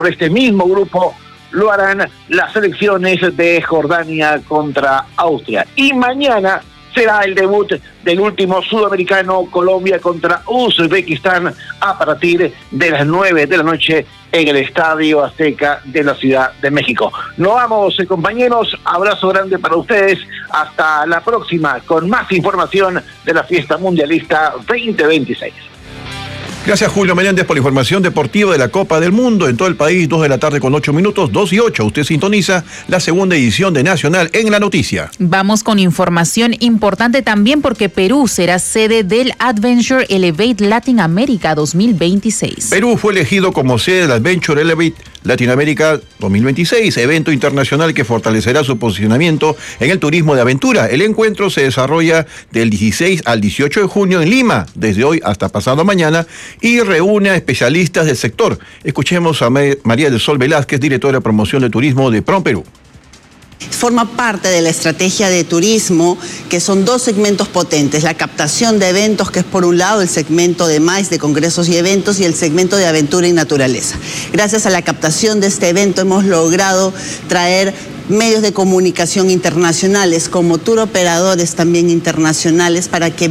Por este mismo grupo lo harán las selecciones de Jordania contra Austria. Y mañana será el debut del último sudamericano, Colombia contra Uzbekistán, a partir de las 9 de la noche en el Estadio Azteca de la Ciudad de México. Nos vamos, compañeros, abrazo grande para ustedes, hasta la próxima con más información de la fiesta mundialista 2026. Gracias, Julio Menéndez, por la información deportiva de la Copa del Mundo en todo el país. 2 de la tarde con 8 minutos, 2 y 8. Usted sintoniza la segunda edición de Nacional en la Noticia. Vamos con información importante también, porque Perú será sede del Adventure Elevate Latin America 2026. Perú fue elegido como sede del Adventure Elevate Latinoamérica 2026, evento internacional que fortalecerá su posicionamiento en el turismo de aventura. El encuentro se desarrolla del 16 al 18 de junio en Lima, desde hoy hasta pasado mañana, y reúne a especialistas del sector. Escuchemos a María del Sol Velázquez, directora de promoción de turismo de PROMPERÚ. Forma parte de la estrategia de turismo, que son dos segmentos potentes: la captación de eventos, que es por un lado el segmento de MICE, de congresos y eventos, y el segmento de aventura y naturaleza. Gracias a la captación de este evento hemos logrado traer medios de comunicación internacionales como tour operadores también internacionales para que